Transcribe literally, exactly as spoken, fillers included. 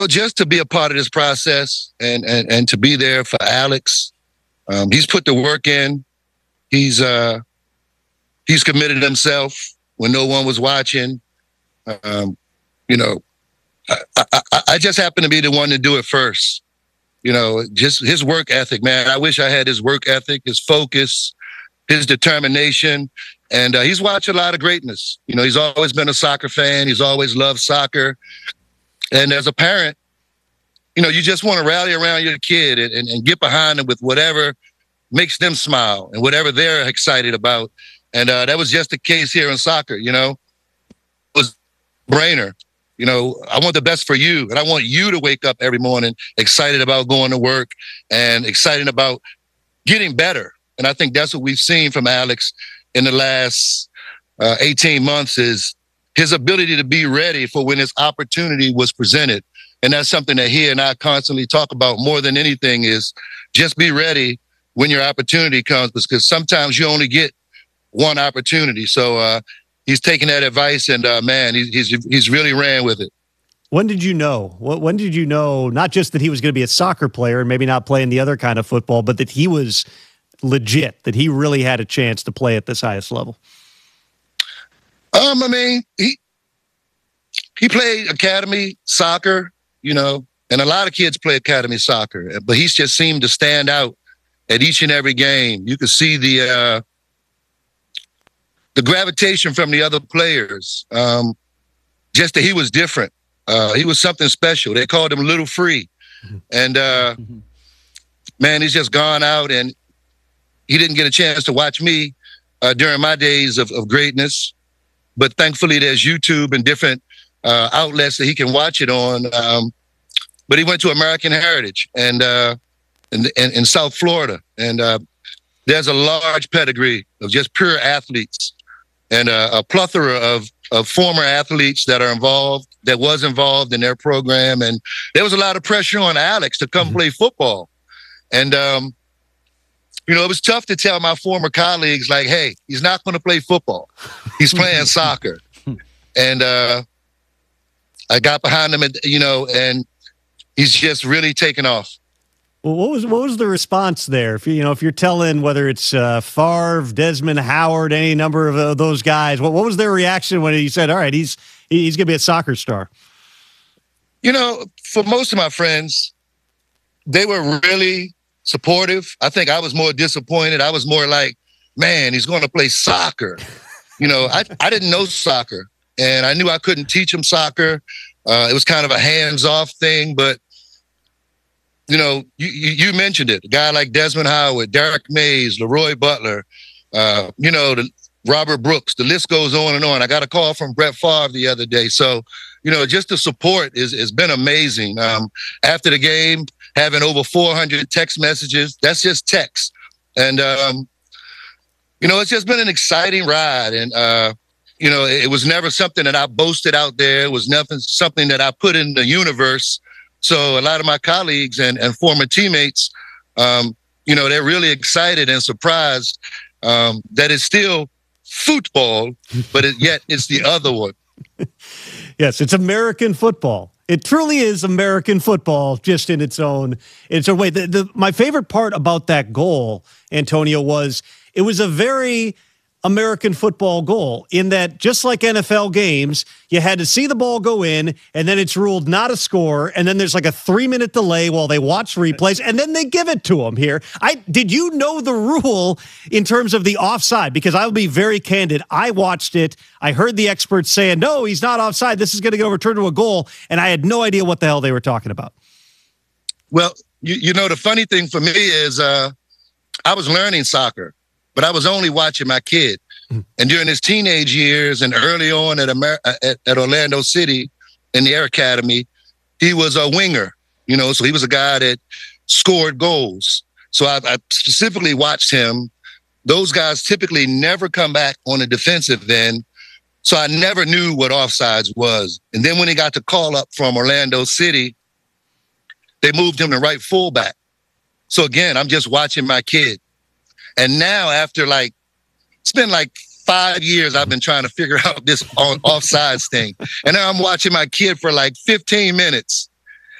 just to be a part of this process and and, and to be there for Alex. Um, he's put the work in. He's uh, he's committed himself when no one was watching. Um, you know, I, I, I just happen to be the one to do it first. You know, just his work ethic, man. I wish I had his work ethic, his focus, his determination. And uh, he's watched a lot of greatness. You know, he's always been a soccer fan. He's always loved soccer. And as a parent, you know, you just want to rally around your kid and, and, and get behind them with whatever makes them smile and whatever they're excited about. And uh, that was just the case here in soccer, you know. It was a brainer. You know, I want the best for you. And I want you to wake up every morning excited about going to work and excited about getting better. And I think that's what we've seen from Alex in the last uh, eighteen months is his ability to be ready for when his opportunity was presented. And that's something that he and I constantly talk about more than anything is just be ready when your opportunity comes, because sometimes you only get one opportunity. So uh, he's taking that advice and uh, man, he's, he's, he's really ran with it. When did you know? When did you know not just that he was going to be a soccer player and maybe not playing the other kind of football, but that he was legit, that he really had a chance to play at this highest level? Um, I mean, he he played academy soccer, you know, and a lot of kids play academy soccer, but he's just seemed to stand out at each and every game. You could see the uh, the gravitation from the other players. Um, just that he was different. Uh, he was something special. They called him Little Free, mm-hmm. and uh, mm-hmm. man, he's just gone out, and he didn't get a chance to watch me uh, during my days of, of greatness. But thankfully, there's YouTube and different uh, outlets that he can watch it on. Um, but he went to American Heritage and uh, in, in, in South Florida. And uh, there's a large pedigree of just pure athletes and uh, a plethora of, of former athletes that are involved, that was involved in their program. And there was a lot of pressure on Alex to come mm-hmm. play football. And, um, you know, it was tough to tell my former colleagues, like, hey, he's not going to play football. He's playing soccer. And uh, I got behind him, and, you know, and he's just really taken off. Well, what was what was the response there? If you, you know, if you're telling whether it's uh, Favre, Desmond Howard, any number of uh, those guys, what what was their reaction when he said, all right, he's he's going to be a soccer star? You know, for most of my friends, they were really supportive. I think I was more disappointed. I was more like, man, he's going to play soccer. You know, I, I didn't know soccer, and I knew I couldn't teach him soccer. Uh, it was kind of a hands-off thing, but, you know, you, you, you mentioned it. A guy like Desmond Howard, Derek Mays, Leroy Butler, uh, you know, the, Robert Brooks, the list goes on and on. I got a call from Brett Favre the other day. So, you know, just the support is has been amazing. Um, after the game, having over four hundred text messages. That's just text. And, um, you know, it's just been an exciting ride. And, uh, you know, it, it was never something that I boasted out there. It was nothing, something that I put in the universe. So a lot of my colleagues and, and former teammates, um, you know, they're really excited and surprised um, that it's still football, but it, yet it's the other one. Yes, it's American football. It truly is American football, just in its own its own way. The, the, my favorite part about that goal, Antonio, was it was a very American football goal in that, just like N F L games, you had to see the ball go in, and then it's ruled not a score, and then there's like a three-minute delay while they watch replays, and then they give it to them here. I did you know the rule in terms of the offside? Because I'll be very candid. I watched it. I heard the experts saying, no, he's not offside. This is going to get overturned to a goal, and I had no idea what the hell they were talking about. Well, you, you know, the funny thing for me is uh, I was learning soccer, but I was only watching my kid. And during his teenage years and early on at, Amer- at, at Orlando City in the Air Academy, he was a winger, you know, so he was a guy that scored goals. So I, I specifically watched him. Those guys typically never come back on the defensive end. So I never knew what offsides was. And then when he got the call up from Orlando City, they moved him to right fullback. So again, I'm just watching my kid. And now after like, it's been like five years I've been trying to figure out this on offsides thing. And now I'm watching my kid for like fifteen minutes.